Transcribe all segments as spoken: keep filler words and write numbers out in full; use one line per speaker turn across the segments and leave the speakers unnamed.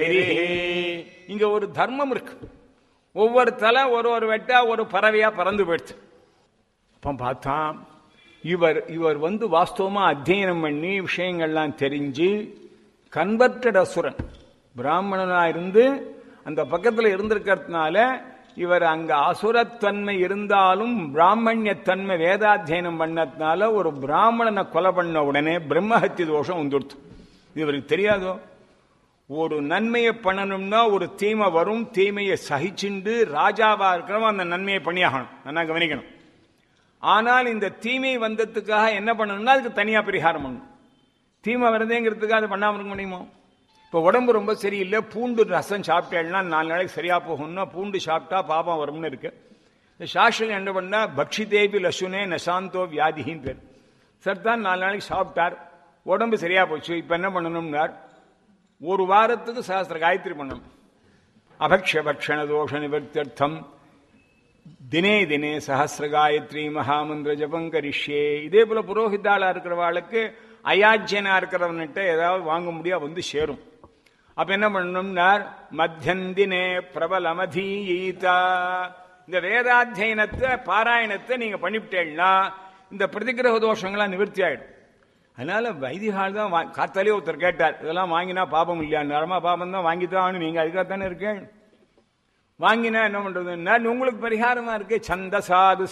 இங்க ஒரு தர்மம் இருக்கு. ஒவ்வொரு தலை ஒரு ஒரு வெட்டா ஒரு பறவையா பறந்து போயிடுச்சு. அப்ப பார்த்தா இவர் இவர் வந்து வாஸ்தவமா அத்தியனம் பண்ணி விஷயங்கள்லாம் தெரிஞ்சு கன்வெர்டட் அசுரன் பிராமணனா இருந்து அந்த பக்கத்துல இருந்திருக்கிறதுனால இவர் அங்க அசுரத்தன்மை இருந்தாலும் பிராமணியத்தன்மை வேதாத்தியனம் பண்ணதுனால ஒரு பிராமணனை கொலை பண்ண உடனே பிரம்மஹத்தி தோஷம் வந்துடுத்து. இவருக்கு தெரியாதோ? ஒரு நன்மையை பண்ணணும்னா ஒரு தீமை வரும், தீமையை சகிச்சுண்டு ராஜாவா இருக்கிறவன் அந்த நன்மையை பண்ணியாகணும். நல்லா கவனிக்கணும். ஆனால் இந்த தீமை வந்ததுக்காக என்ன பண்ணணும்னா அதுக்கு தனியா பரிகாரம் பண்ணணும். தீமை வருதேங்கிறதுக்காக அதை பண்ணாம இருக்க முடியுமோ? இப்போ உடம்பு ரொம்ப சரியில்லை, பூண்டு ரசம் சாப்பிட்டேன்னா நாலு நாளைக்கு சரியா போகணும்னா பூண்டு சாப்பிட்டா பாபம் வரும்னு இருக்கு. இந்த சாஸ்திரம் என்ன பண்ணா பக்ஷிதேபி லசுனே நசாந்தோ வியாதின்னு பேர். சர்தான் நாலு நாளைக்கு சாப்பிட்டார், உடம்பு சரியா போச்சு. இப்ப என்ன பண்ணணும்னார், ஒரு வாரத்துக்கு சஹஸ்ர காயத்ரி பண்ணணும். அபக்ஷ பக்ஷண தோஷ நிவர்த்தியர்த்தம் தினே தினே சஹஸ்ர காயத்ரி மகாமந்திர ஜபம் கரிஷ்யே. இதே போல புரோஹிதாளா இருக்கிறவாளுக்கு அயாஜ்யனா இருக்கிறவன்கிட்ட ஏதாவது வாங்க முடியா வந்து சேரும். அப்ப என்ன பண்ணணும்னார், மத்தியந்தினே பிரபலமதீயீதா. இந்த வேதாத்தியனத்தை பாராயணத்தை நீங்க பண்ணிவிட்டேன்னா இந்த பிரதிகிரக தோஷங்கள்லாம் நிவர்த்தி ஆயிடும். அதனால வைதிகால் தான் காத்தாலே ஒருத்தர் கேட்டார், இதெல்லாம் வாங்கினா பாபம் இல்லையா? நரமா பாபம் தான் வாங்கித்தான், நீங்க அதுக்காகத்தானே இருக்கேன். வாங்கினா என்ன பண்றதுன்னா உங்களுக்கு பரிகாரமா இருக்கு. சந்தசாது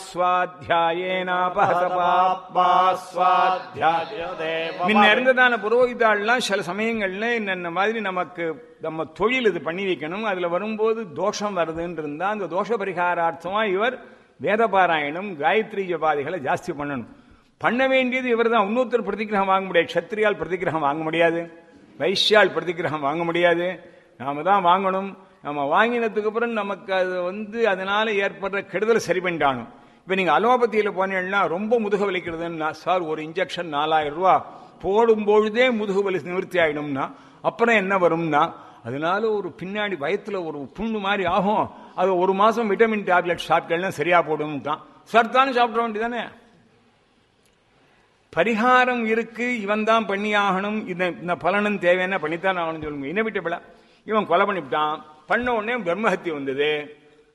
முன்ன இருந்ததான புரோகிதாள்லாம் சில சமயங்கள்ல இந்த மாதிரி நமக்கு நம்ம தொழில் இது பண்ணி வைக்கணும், அதுல வரும்போது தோஷம் வருதுன்னு இருந்தா அந்த தோஷ பரிகாரார்த்தமா இவர் வேதபாராயணம் காயத்ரி ஜபாதிகளை ஜாஸ்தி பண்ணணும். பண்ண வேண்டியது இவர் தான். இன்னொருத்தர் பிரதிகிரகம் வாங்க முடியாது. கஷத்திரியால் பிரதிகிரகம் வாங்க முடியாது, வைஷ்யால் பிரதிகிரகம் வாங்க முடியாது, நாம தான் வாங்கணும். நம்ம வாங்கினதுக்கு அப்புறம் நமக்கு அது வந்து அதனால ஏற்படுற கெடுதலை சரி பண்ணிட்டானும். இப்ப நீங்க அலோபதியில போனீங்கன்னா ரொம்ப முதுகு வலிக்கிறதுன்னா சார் ஒரு இன்ஜெக்ஷன் நாலாயிரம் ரூபாய் போடும்பொழுதே முதுகு வலி நிவர்த்தி ஆயிடும்னா அப்புறம் என்ன வரும்னா அதனால ஒரு பின்னாடி வயத்துல ஒரு புண்ணு மாதிரி ஆகும். அது ஒரு மாசம் விட்டமின் டேப்லெட் சாப்பிட்டா சரியா போடும் தான். சர்தானு சாப்பிட வேண்டியதானே. பரிகாரம் இருக்கு, இவன் தான் பண்ணியாகணும், இந்த பலனும் தேவையான பண்ணித்தான் ஆகணும்னு சொல்லுங்க. இன்ன விட்டு இவன் கொலை பண்ணிவிட்டான், பண்ண உடனே பிரம்மஹத்தி வந்தது.